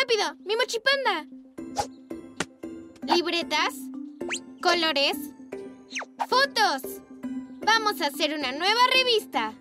¡Rápido! ¡Mi mochipanda! Libretas, colores, fotos. Vamos a hacer una nueva revista.